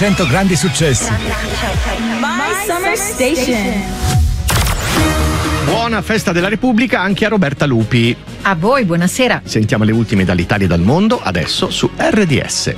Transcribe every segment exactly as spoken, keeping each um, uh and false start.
cento grandi successi. My Summer Station. Buona festa della Repubblica anche a Roberta Lupi. A voi, buonasera. Sentiamo le ultime dall'Italia e dal mondo adesso su R D S.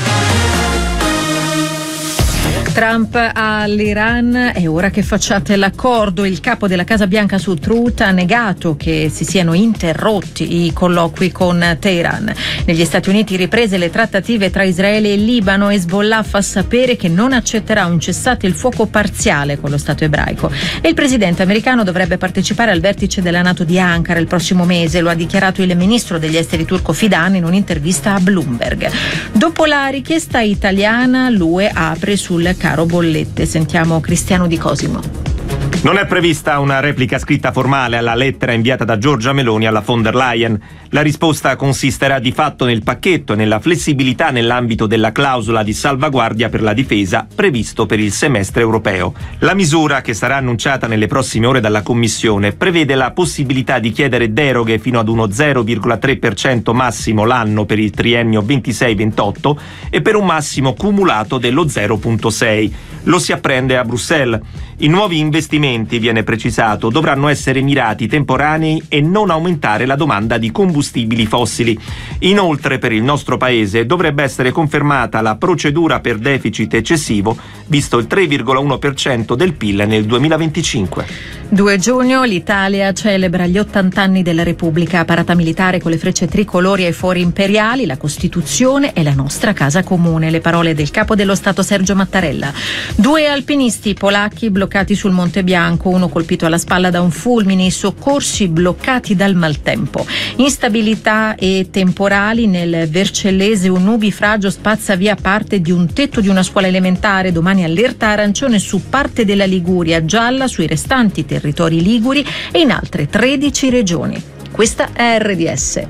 Trump all'Iran, è ora che facciate l'accordo. Il capo della Casa Bianca su Truth ha negato che si siano interrotti i colloqui con Teheran. Negli Stati Uniti riprese le trattative tra Israele e Libano. Hezbollah fa sapere che non accetterà un cessate il fuoco parziale con lo Stato ebraico. E il presidente americano dovrebbe partecipare al vertice della NATO di Ankara il prossimo mese, lo ha dichiarato il ministro degli esteri turco Fidan in un'intervista a Bloomberg. Dopo la richiesta italiana, l'U E apre sul caro bollette. Sentiamo Cristiano Di Cosimo. Non è prevista una replica scritta formale alla lettera inviata da Giorgia Meloni alla von der Leyen. La risposta consisterà di fatto nel pacchetto e nella flessibilità nell'ambito della clausola di salvaguardia per la difesa previsto per il semestre europeo. La misura, che sarà annunciata nelle prossime ore dalla Commissione, prevede la possibilità di chiedere deroghe fino ad uno zero virgola tre per cento massimo l'anno per il triennio ventisei ventotto e per un massimo cumulato dello zero virgola sei. Lo si apprende a Bruxelles. I nuovi investimenti, viene precisato, dovranno essere mirati temporanei e non aumentare la domanda di combustibili fossili. Inoltre, per il nostro paese dovrebbe essere confermata la procedura per deficit eccessivo, visto il tre virgola uno per cento del P I L nel duemilaventicinque. due giugno l'Italia celebra gli ottanta anni della Repubblica, parata militare con le frecce tricolori ai fori imperiali, la Costituzione è la nostra casa comune. Le parole del capo dello Stato Sergio Mattarella. Due alpinisti polacchi bloccati sul Monte Bianco, uno colpito alla spalla da un fulmine, i soccorsi bloccati dal maltempo. Instabilità e temporali nel Vercellese, un nubifragio spazza via parte di un tetto di una scuola elementare. Domani allerta arancione su parte della Liguria, gialla sui restanti territori liguri e in altre tredici regioni. Questa è R D S.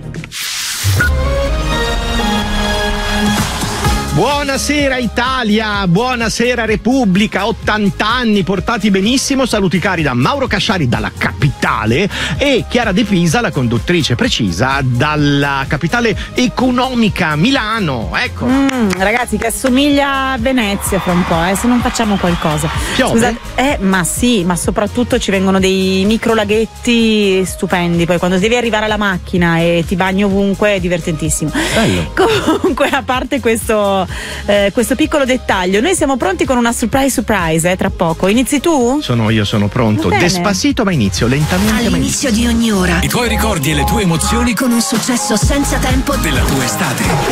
Buonasera Italia, buonasera Repubblica, ottanta anni portati benissimo, saluti cari da Mauro Casciari dalla capitale e Chiara De Pisa, la conduttrice precisa, dalla capitale economica Milano, ecco. Mm, ragazzi, che assomiglia a Venezia fra un po', eh, se non facciamo qualcosa. Piove? Scusate, eh, ma sì, ma soprattutto ci vengono dei micro laghetti stupendi, poi quando devi arrivare alla macchina e ti bagni ovunque è divertentissimo. Bello. Comunque, a parte questo Eh, questo piccolo dettaglio, noi siamo pronti con una surprise surprise eh, tra poco. Inizi tu? Sono io, sono pronto. Despacito, ma inizio lentamente. All'inizio di ogni ora I tuoi ricordi e le tue emozioni con un successo senza tempo della tua estate.